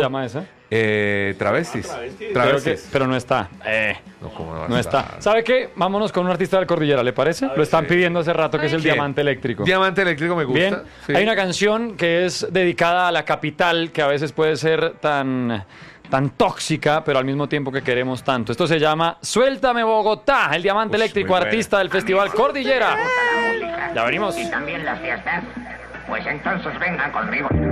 llama esa? Travestis. Pero no está. No, ¿cómo va a No estar? está. ¿Sabe qué? Vámonos con un artista de la Cordillera, ¿le parece? Lo están pidiendo hace rato, que es el ¿Quién? Diamante Eléctrico. Diamante Eléctrico me gusta. Bien, sí. hay una canción que es dedicada a la capital, que a veces puede ser tan tóxica, pero al mismo tiempo que queremos tanto. Esto se llama Suéltame Bogotá, el Diamante Eléctrico, muy buena. artista del Festival Cordillera. Me gusta la música. Ya venimos. Y también las fiestas. Pues entonces vengan conmigo.